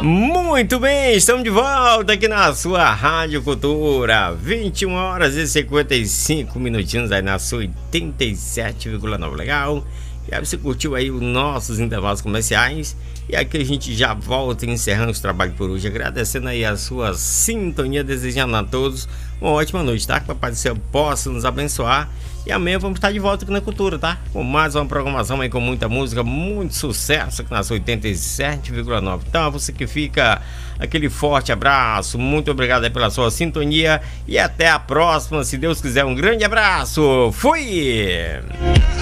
Muito bem, estamos de volta aqui na sua Rádio Cultura, 21 horas e 55 minutinhos aí na sua 87,9, legal? E aí você curtiu aí os nossos intervalos comerciais e aqui a gente já volta encerrando os trabalhos por hoje, agradecendo aí a sua sintonia, desejando a todos uma ótima noite, tá? Que o Papai do Céu possa nos abençoar. E amanhã vamos estar de volta aqui na Cultura, tá? Com mais uma programação aí com muita música, muito sucesso aqui nas 87,9. Então, você que fica, aquele forte abraço, muito obrigado aí pela sua sintonia e até a próxima, se Deus quiser. Um grande abraço, fui!